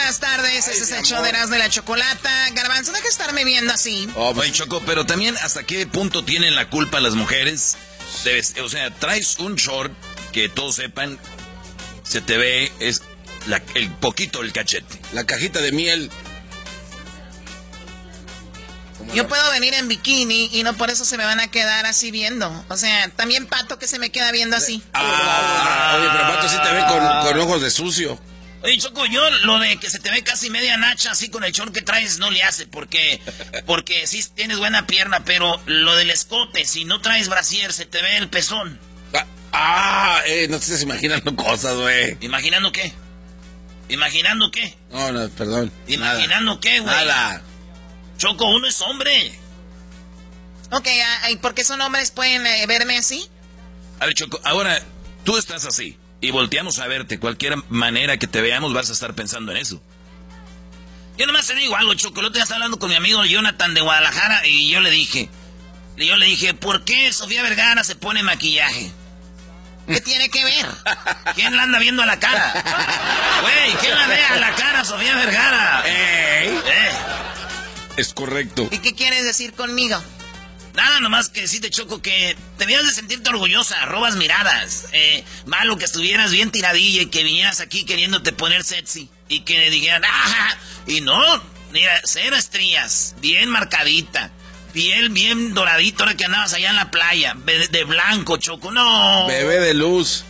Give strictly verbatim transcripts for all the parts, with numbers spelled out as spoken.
buenas tardes. Ay, este es el show de Erasmo y la Chocolata. Garbanzo, deja de estarme viendo así. Oh, pues, Choco, pero también ¿hasta qué punto tienen la culpa las mujeres? Debes, o sea, traes un short que todos sepan, se te ve es la, el poquito el cachete. La cajita de miel. Yo puedo venir en bikini y no por eso se me van a quedar así viendo. O sea, también Pato que se me queda viendo así. Ah, oye, pero Pato sí te ve con, con ojos de sucio. Oye, Choco, yo lo de que se te ve casi media nacha así con el short que traes no le hace, porque porque sí tienes buena pierna, pero lo del escote, si no traes brasier, se te ve el pezón. Ah, ah eh, no te estás imaginando cosas, güey. ¿Imaginando qué? ¿Imaginando qué? No, no, perdón. ¿Imaginando nada. qué, güey? Nada. Choco, uno es hombre. Ok, ¿y por qué son hombres pueden eh, verme así? A ver, Choco, ahora tú estás así y volteamos a verte. Cualquier manera que te veamos vas a estar pensando en eso. Yo nomás te digo algo, Choco. El otro día estaba hablando con mi amigo Jonathan de Guadalajara y yo le dije, yo le dije, ¿por qué Sofía Vergara se pone maquillaje? ¿Qué tiene que ver? ¿Quién la anda viendo a la cara? Güey, ¿quién la ve a la cara, Sofía Vergara? ¡Ey! Eh. Es correcto. ¿Y qué quieres decir conmigo? Nada, nomás que sí te Choco que debías de sentirte orgullosa, robas miradas. Eh, malo que estuvieras bien tiradilla y que vinieras aquí queriéndote poner sexy. Y que dijeran, ¡ah! Y no, mira, cero estrías, bien marcadita. Piel bien doradito ahora que andabas allá en la playa, de, de blanco, Choco, no. Bebé de luz.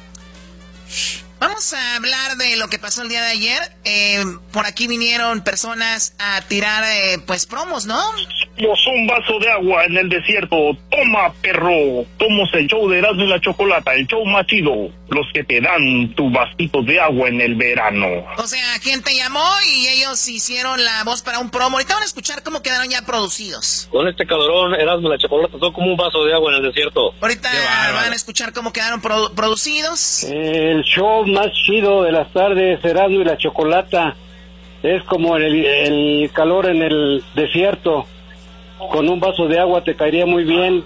Vamos a hablar de lo que pasó el día de ayer. Eh, por aquí vinieron personas a tirar, eh, pues, promos, ¿no? Un vaso de agua en el desierto. Toma, perro. Somos el show de Erasmo y la Chocolata, el show más chido. Los que te dan tu vasito de agua en el verano. O sea, gente llamó y ellos hicieron la voz para un promo. Ahorita van a escuchar cómo quedaron ya producidos. Con este calorón, Erasmo y la Chocolata son como un vaso de agua en el desierto. Ahorita van a escuchar cómo quedaron produ- producidos. El show más chido de las tardes, Erasmo y la Chocolata, es como el, el calor en el desierto. Con un vaso de agua te caería muy bien.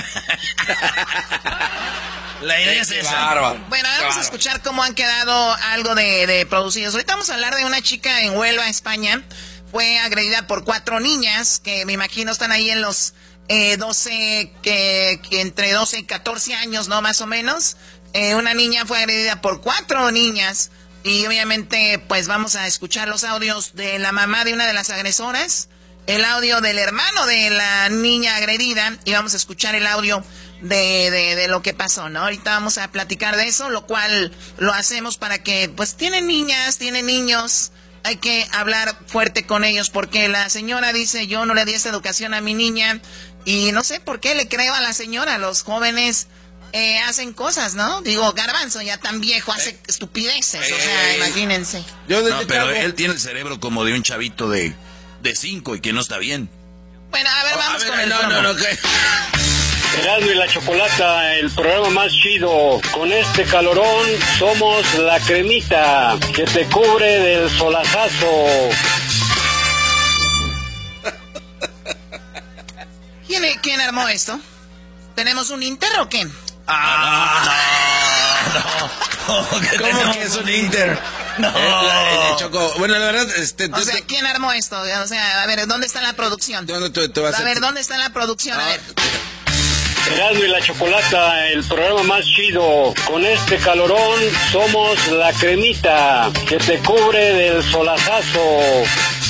La idea es esa. Bárbaro. Bueno, vamos a escuchar cómo han quedado algo de, de producidos. Ahorita vamos a hablar de una chica en Huelva, España. Fue agredida por cuatro niñas que me imagino están ahí en los eh, doce, que, que entre doce y catorce años, ¿no? Más o menos. Eh, una niña fue agredida por cuatro niñas. Y obviamente, pues vamos a escuchar los audios de la mamá de una de las agresoras, el audio del hermano de la niña agredida y vamos a escuchar el audio de, de, de lo que pasó, ¿no? Ahorita vamos a platicar de eso, lo cual lo hacemos para que, pues, tienen niñas, tienen niños, hay que hablar fuerte con ellos porque la señora dice, yo no le di esta educación a mi niña y no sé por qué le creo a la señora, los jóvenes eh, hacen cosas, ¿no? Digo, Garbanzo ya tan viejo hace eh, estupideces, eh, o sea, imagínense. Yo no, pero él tiene el cerebro como de un chavito de... de cinco y que no está bien. Bueno, a ver, vamos a ver, con el no, no, no, ¿qué? Erasmo y la Chocolata, el programa más chido. Con este calorón somos la cremita que te cubre del solazazo. ¿Quién, ¿Quién armó esto? ¿Tenemos un Inter o qué? Ah, no, no, no. ¿Cómo que, ¿Cómo que es un Inter? No. Eh, Choco, bueno, la verdad, este... O sea, ¿quién armó esto? O sea, a ver, ¿dónde está la producción? ¿Dónde te, te vas a, a ver, ¿dónde está la producción? A ver. Erasmo y la Chocolata, el programa más chido. Con este calorón somos la cremita que te cubre del solazazo.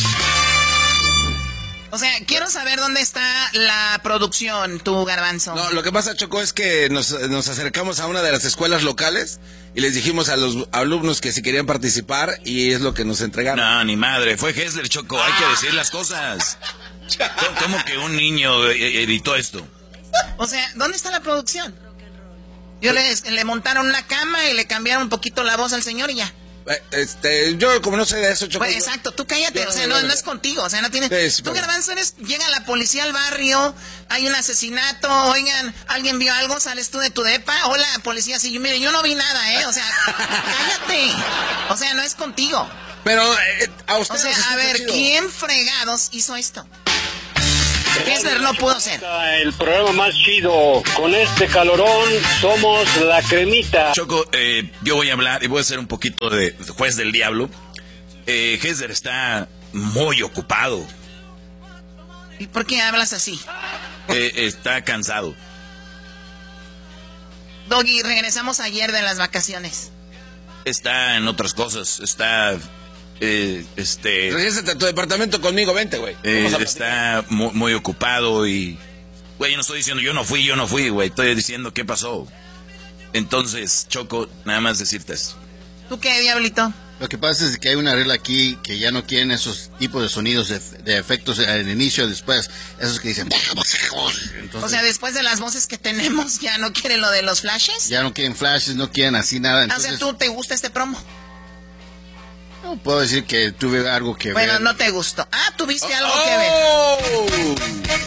O sea, quiero saber dónde está la producción, tu Garbanzo. No, lo que pasa, Choco, es que nos, nos acercamos a una de las escuelas locales y les dijimos a los alumnos que si querían participar y es lo que nos entregaron. No, ni madre, fue Hessler, Choco, hay que decir las cosas. ¿Cómo que un niño editó esto? O sea, ¿dónde está la producción? Yo le, le montaron una cama y le cambiaron un poquito la voz al señor y ya. Este, yo como no sé de eso, Choco. Pues, exacto, tú cállate, yo, o sea, no, no es contigo, o sea, no tienes... Sí, sí, tú, pero... Garbanzo, eres, llega la policía al barrio, hay un asesinato, oigan, alguien vio algo, sales tú de tu depa, hola, policía, sí, yo, mire, yo no vi nada, ¿eh? O sea, cállate, o sea, no es contigo. Pero, eh, a ustedes... O sea, a ver, chido. ¿Quién fregados hizo esto? Kessler no pudo ser. El programa más chido. Con este calorón somos la cremita. Choco, eh, yo voy a hablar y voy a ser un poquito de juez del diablo. Eh, Hesder está muy ocupado. ¿Y por qué hablas así? Eh, está cansado. Doggy, regresamos ayer de las vacaciones. Está en otras cosas. Está... Eh, este... Regrésate a tu departamento conmigo, vente, güey. Eh, está muy, muy ocupado y... Güey, yo no estoy diciendo yo no fui, yo no fui, güey. Estoy diciendo qué pasó. Entonces, Choco, nada más decirte eso. ¿Tú qué, Diablito? Lo que pasa es que hay una regla aquí que ya no quieren esos tipos de sonidos, de, de efectos al inicio, después, esos que dicen... Entonces, o sea, después de las voces que tenemos, ¿ya no quieren lo de los flashes? Ya no quieren flashes, no quieren así nada. Entonces, o sea, ¿tú te gusta este promo? No puedo decir que tuve algo que bueno, ver. Bueno, no te gustó. Ah, tuviste algo oh. que ver.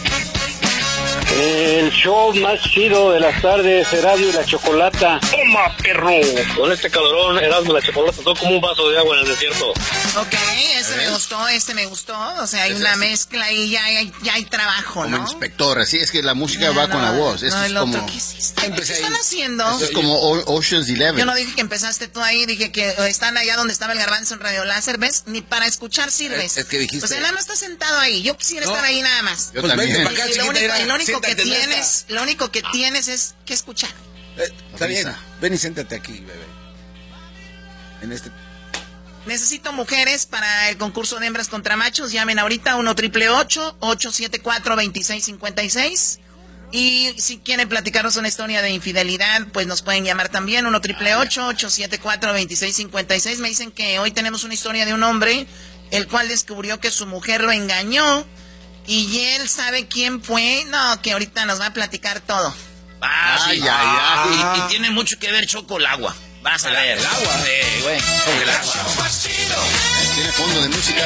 El show más chido de las tardes, Erasmo y la Chocolata. ¡Toma, perro! Con este calorón, Erasmo y la Chocolata son como un vaso de agua en el desierto. Ok, este me gustó, este me gustó. O sea, hay es una así. mezcla y ya hay, ya hay trabajo, Como ¿no? inspector, así es que la música Ya, va no, con la voz. Esto no, es el como... otro, ¿qué hiciste? ¿Qué Empecé están ahí. haciendo? Esto es como o Ocean's Eleven. Yo no dije que empezaste tú ahí, dije que están allá donde estaba el garbanzo en Radio Láser, ¿ves? Ni para escuchar sirves. Es, es que dijiste... O sea, nada más estás sentado ahí. Yo quisiera No. estar ahí nada más. Yo Pues también. vente para acá, Y lo chiquita, único, mira, y lo único que siéntate en esta. tienes, lo único que tienes es que escuchar. Eh, está bien, Risa. ven y siéntate aquí, bebé. En este... Necesito mujeres para el concurso de hembras contra machos. Llamen ahorita uno triple ocho, ocho siete cuatro, dos seis cinco seis. Y si quieren platicarnos una historia de infidelidad, pues nos pueden llamar también. uno triple ocho, ocho siete cuatro, dos seis cinco seis. Me dicen que hoy tenemos una historia de un hombre, el cual descubrió que su mujer lo engañó. Y él sabe quién fue. No, que ahorita nos va a platicar todo. Ah, sí. Ay, ay, ay. Y, y tiene mucho que ver, Choco, el agua. Vas a El- ver. el agua. Sí, güey. El agua. Tiene fondo de música.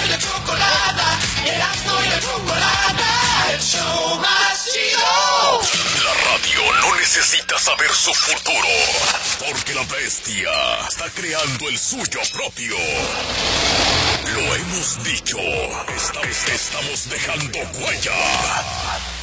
La radio no necesita saber su futuro, porque la bestia está creando el suyo propio. Lo hemos dicho, esta vez estamos dejando huella.